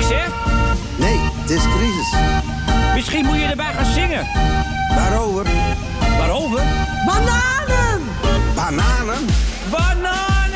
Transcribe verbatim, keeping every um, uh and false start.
hè? Nee, het is crisis. Misschien moet je erbij gaan zingen. Waarover? Waarover?